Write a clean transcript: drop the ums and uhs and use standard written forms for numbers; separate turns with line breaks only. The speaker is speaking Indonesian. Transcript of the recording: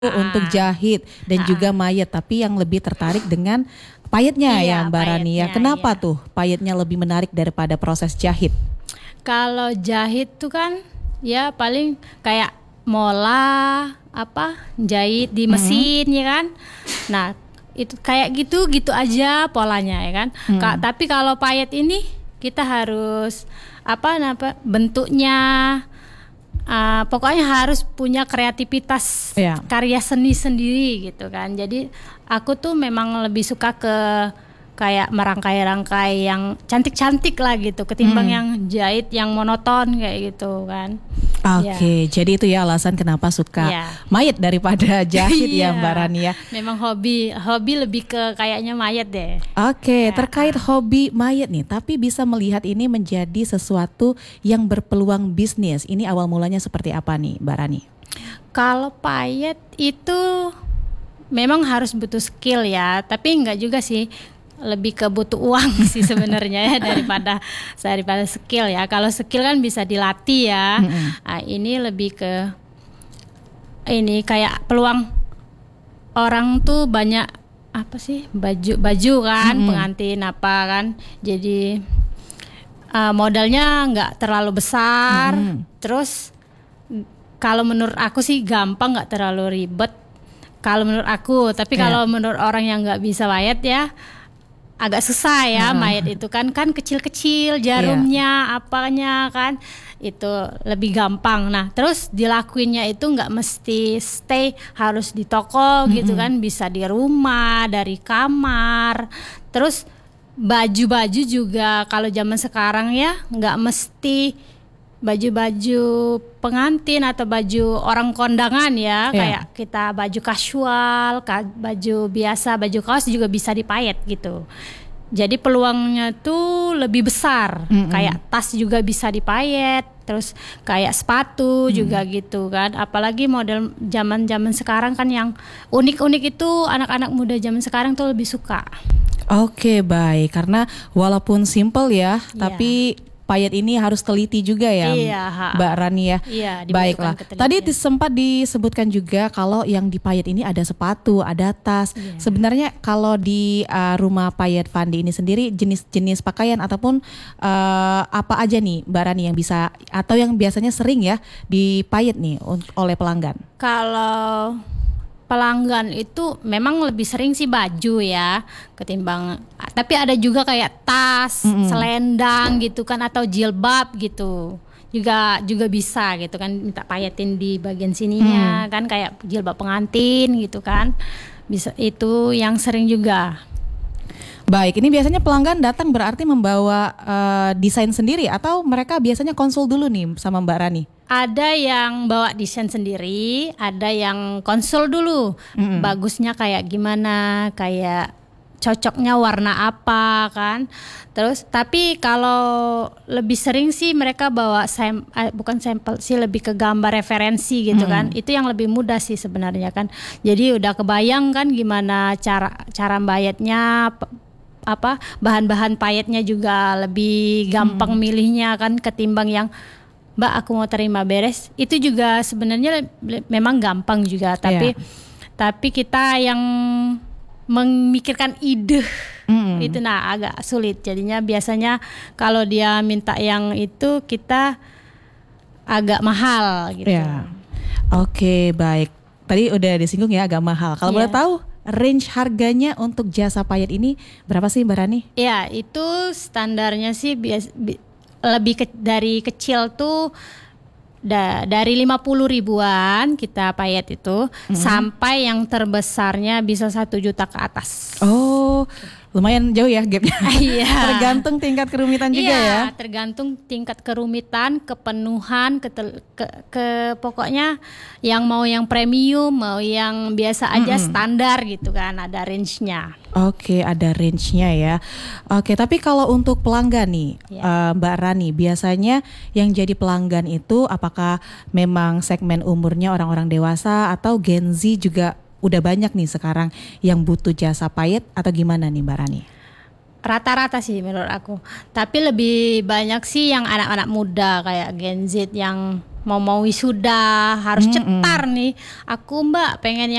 untuk jahit dan juga mayat, tapi yang lebih tertarik dengan payetnya ya Mbak Rani ya.
payetnya,
Kenapa
iya.
tuh payetnya lebih menarik daripada proses jahit?
Kalau jahit tuh kan ya paling kayak mola apa jahit di mesin ya kan. Nah, itu kayak gitu aja polanya ya kan. Tapi kalau payet ini kita harus bentuknya pokoknya harus punya kreativitas
Iya.
karya seni sendiri gitu kan. Jadi aku tuh memang lebih suka ke kayak merangkai-rangkai yang cantik-cantik lah gitu ketimbang yang jahit yang monoton kayak gitu kan.
Oke, jadi itu ya alasan kenapa suka
Iya.
mayat daripada jahit ya
Iya.
Mbak Rani ya.
Memang hobi lebih ke kayaknya mayat deh.
Oke, terkait hobi mayat nih, tapi bisa melihat ini menjadi sesuatu yang berpeluang bisnis. Ini awal mulanya seperti apa nih Mbak Rani?
Kalau payet itu memang harus butuh skill ya, tapi enggak juga sih. Lebih ke butuh uang sih sebenarnya ya daripada skill ya. Kalau skill kan bisa dilatih ya. Nah, ini lebih ke ini kayak peluang orang tuh banyak apa sih baju kan pengantin apa kan. Jadi modalnya nggak terlalu besar. Terus kalau menurut aku sih gampang, nggak terlalu ribet. Kalau menurut aku, tapi kalau menurut orang yang nggak bisa mayat ya agak susah ya. Mayat itu kan kecil-kecil jarumnya apanya kan itu lebih gampang. Nah terus dilakuinnya itu nggak mesti stay harus di toko gitu kan, bisa di rumah dari kamar. Terus baju-baju juga kalau zaman sekarang ya nggak mesti baju-baju pengantin atau baju orang kondangan ya, kayak kita baju kasual, baju biasa, baju kaos juga bisa dipayet gitu. Jadi peluangnya tuh lebih besar. Kayak tas juga bisa dipayet, terus kayak sepatu juga gitu kan. Apalagi model zaman-zaman sekarang kan yang unik-unik itu anak-anak muda zaman sekarang tuh lebih suka.
Oke, baik. Karena walaupun simple ya, tapi payet ini harus teliti juga ya, Mbak Rani ya.
Iya,
baiklah. Tadi sempat disebutkan juga kalau yang dipayet ini ada sepatu, ada tas. Sebenarnya kalau di rumah payet Fandi ini sendiri jenis-jenis pakaian ataupun apa aja nih Mbak Rani yang bisa atau yang biasanya sering ya dipayet nih oleh pelanggan?
Kalau pelanggan itu memang lebih sering sih baju ya ketimbang, tapi ada juga kayak tas, selendang gitu kan, atau jilbab gitu juga bisa gitu kan, minta payetin di bagian sininya kan, kayak jilbab pengantin gitu kan, bisa, itu yang sering juga.
Baik, ini biasanya pelanggan datang berarti membawa desain sendiri atau mereka biasanya konsul dulu nih sama Mbak Rani?
Ada yang bawa desain sendiri, ada yang konsul dulu. Bagusnya kayak gimana, kayak cocoknya warna apa kan. Terus tapi kalau lebih sering sih mereka bawa bukan sampel sih, lebih ke gambar referensi gitu kan. Itu yang lebih mudah sih sebenarnya kan. Jadi udah kebayang kan gimana cara bayatnya, apa bahan-bahan payetnya juga lebih gampang milihnya kan, ketimbang yang Mbak aku mau terima beres. Itu juga sebenarnya memang gampang juga, tapi kita yang memikirkan ide itu nah agak sulit. Jadinya biasanya kalau dia minta yang itu kita agak mahal gitu.
Oke, baik. Tadi udah disinggung ya agak mahal. Kalau boleh tahu range harganya untuk jasa payet ini berapa sih Mbak Rani?
Ya, itu standarnya sih lebih dari kecil tuh dari 50 ribuan kita payet itu, sampai yang terbesarnya bisa 1 juta ke atas.
Oh, lumayan jauh ya gapnya. Tergantung tingkat kerumitan juga ya.
Tergantung tingkat kerumitan, kepenuhan, pokoknya yang mau yang premium, mau yang biasa aja standar gitu kan, ada range-nya.
Oke, ada range-nya ya. Oke, tapi kalau untuk pelanggan nih, Mbak Rani, biasanya yang jadi pelanggan itu apakah memang segmen umurnya orang-orang dewasa atau Gen Z juga udah banyak nih sekarang yang butuh jasa payet atau gimana nih Mbak Rani?
Rata-rata sih menurut aku. Tapi lebih banyak sih yang anak-anak muda kayak Gen Z yang mau wisuda harus cetar nih. Aku Mbak pengen